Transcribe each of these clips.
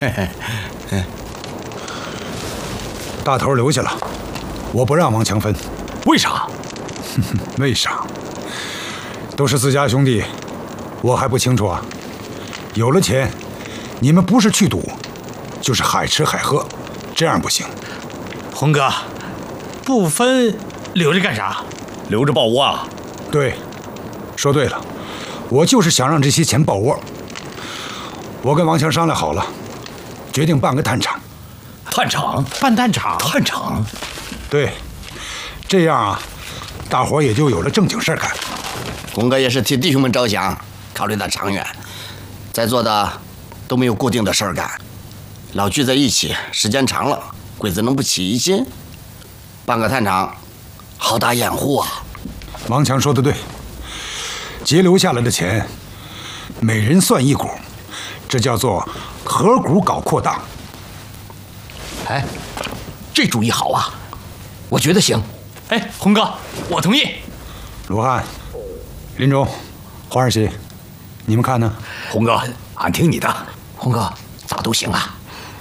大头留下了，我不让王强分。 为啥？ 为啥？都是自家兄弟，我还不清楚啊。有了钱，你们不是去赌，就是海吃海喝，这样不行。 红哥，不分留着干啥？ 留着抱窝啊？ 对，说对了，我就是想让这些钱抱窝。我跟王强商量好了，决定办个炭厂。 炭厂？ 办炭厂？ 炭厂？ 对，这样啊，大伙也就有了正经事儿干。 红哥也是替弟兄们着想，考虑到长远，在座的都没有固定的事儿干，老聚在一起，时间长了，鬼子能不起疑心？办个炭厂，好打掩护啊！ 王强说的对，节留下来的钱，每人算一股，这叫做合股搞扩大。 哎，这主意好啊，我觉得行。 哎，红哥，我同意。 罗汉、林中、黄二喜，你们看呢？ 红哥，俺听你的。红哥，咋都行啊。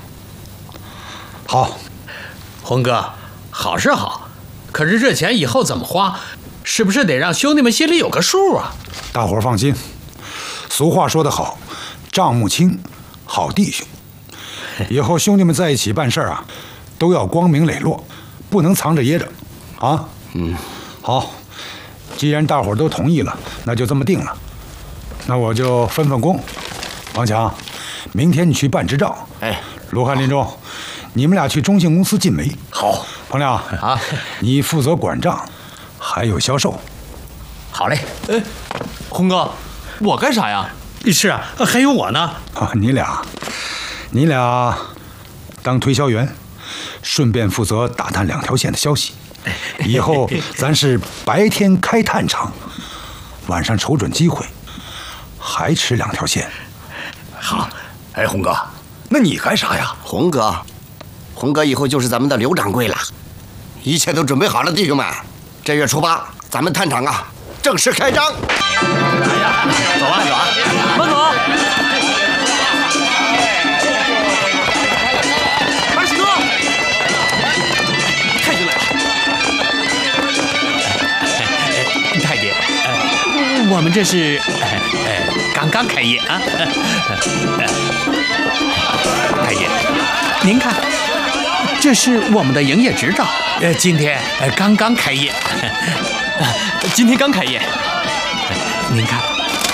好， 红哥，好是好，可是这钱以后怎么花，是不是得让兄弟们心里有个数啊？ 大伙儿放心，俗话说得好，账目清，好弟兄。以后兄弟们在一起办事啊，都要光明磊落，不能藏着掖着，啊？好，既然大伙儿都同意了，那就这么定了。那我就分工。王强，明天你去办执照。 哎， 罗汉、林中，你们俩去中信公司进煤。 好。 彭亮啊，你负责管账，还有销售。 好嘞。 哎，红哥，我干啥呀？是啊，还有我呢。 啊，你俩当推销员，顺便负责打探2条线的消息。以后咱是白天开炭厂，晚上瞅准机会，还吃2条线。 好。哎，红哥，那你干啥呀？ 红哥以后就是咱们的刘掌柜了。一切都准备好了，弟兄们，这月初8，咱们炭厂啊正式开张。 哎呀，走啊，慢走。二喜哥，太进来了。太爷，我们这是刚刚开业啊。太爷，您看，这是我们的营业执照，今天刚刚开业。今天刚开业，您看。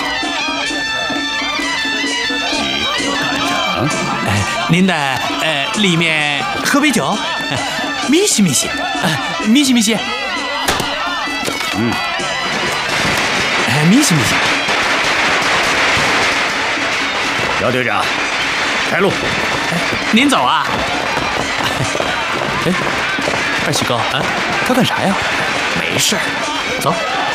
您的里面喝杯酒，咪西咪西，咪西咪西，咪西咪西。 姚队长，开路。 您走啊。哎，二喜哥啊，他干啥呀？没事，走。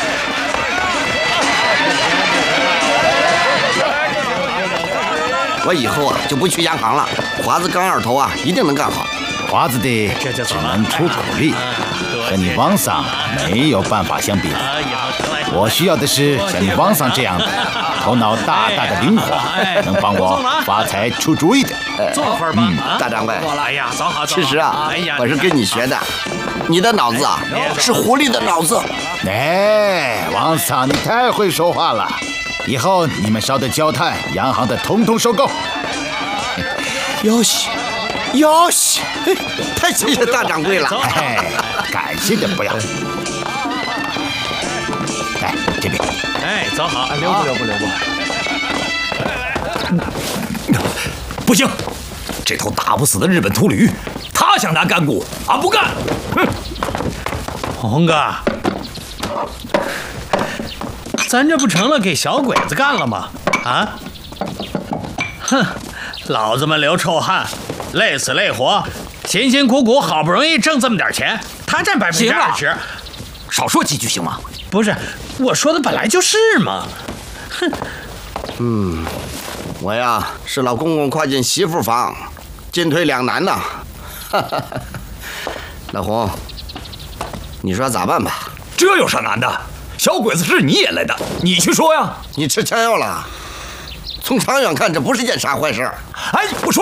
我以后啊就不去央行了，华子刚二头啊一定能干好。 华子的只能出口力，和你王桑没有办法相比的。我需要的是像你王桑这样的，头脑大大的灵活，能帮我发财出主意的。 坐会儿吧。 大掌柜， 哎呀，走好。 其实啊，我是跟你学的，你的脑子啊是狐狸的脑子。 哎，王桑，你太会说话了。以后你们烧的焦炭，洋行的统统收购。 哟西，太谢谢大掌柜了。 哎，感谢的不要。来这边。 哎，走好，留步。 不行，这头打不死的日本秃驴，他想拿干股，俺不干。哼， 红哥，咱这不成了给小鬼子干了吗？啊！哼，老子们流臭汗，累死累活，辛辛苦苦好不容易挣这么点钱，他占20%， 少说几句行吗？ 不是，我说的本来就是嘛。 哼。我呀是老公公跨进媳妇房，进退两难呐。老洪，你说咋办吧？ 这有啥难的？小鬼子是你引来的，你去说呀。 你吃枪药了？从长远看，这不是件啥坏事。 哎，我说。